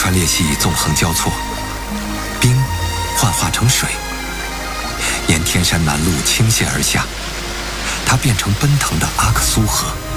湍裂隙纵横交错，冰幻化成水，沿天山南麓倾泻而下，它变成奔腾的阿克苏河。